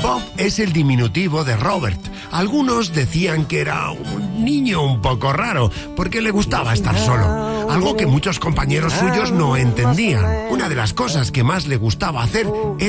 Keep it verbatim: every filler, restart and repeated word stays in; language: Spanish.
Bob es el diminutivo de Robert. Algunos decían que era un niño un poco raro, porque le gustaba estar solo, algo que muchos compañeros suyos no entendían. Una de las cosas que más le gustaba hacer era